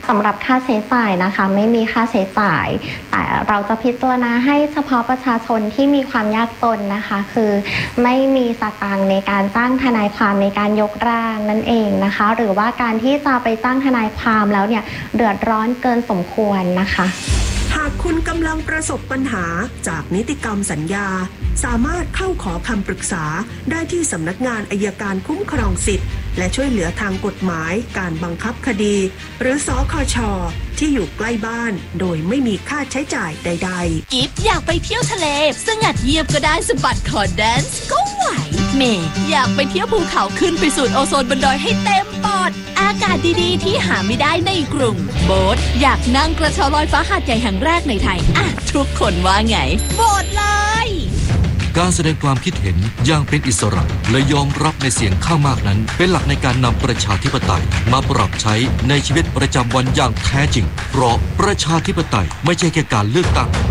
สำหรับค่าใช้จ่ายนะคะไม่มีค่าใช้จ่ายแต่เราจะพิจารณาให้เฉพาะประชาชนที่มีความยากจนนะคะคือไม่มีสตางค์ในการจ้างทนายความในการยกร่างนั่นเองนะคะหรือว่าการที่จะไปจ้างทนายความแล้วเนี่ยเดือดร้อนเกินสมควรนะคะหากคุณกำลังประสบปัญหาจากนิติกรรมสัญญาสามารถเข้าขอคำปรึกษาได้ที่สำนักงานอัยการคุ้มครองสิทธิ์และช่วยเหลือทางกฎหมายการบังคับคดีหรือสคช.ที่อยู่ใกล้บ้านโดยไม่มีค่าใช้จ่ายใดๆกิฟอยากไปเที่ยวทะเลสงัดเยียบก็ได้สะบัดคอแดนซ์ก็ไหวเมย์อยากไปเที่ยวภูเขาขึ้นไปสูดโอโซนบนดอยให้เต็มปอดอากาศดีๆที่หาไม่ได้ในกรุงโบ๊ทอยากนั่งกระเช้าลอยฟ้าหาดใหญ่แห่งแรกในไทยอ่ะทุกคนว่าไงโหวตเลยการแสดงความคิดเห็นอย่างเป็นอิสระและยอมรับในเสียงข้างมากนั้นเป็นหลักในการนำประชาธิปไตยมาปรับใช้ในชีวิตประจำวันอย่างแท้จริงเพราะประชาธิปไตยไม่ใช่แค่การเลือกตั้ง